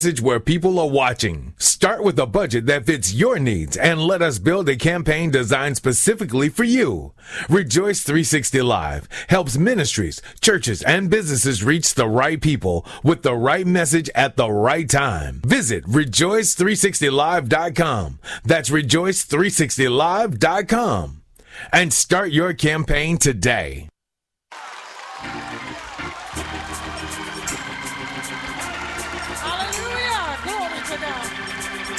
where people are watching. Start with a budget that fits your needs and let us build a campaign designed specifically for you. Rejoice 360 Live helps ministries, churches, and businesses reach the right people with the right message at the right time. Visit rejoice360live.com. That's rejoice360live.com. And start your campaign today. Hallelujah! Glory to God.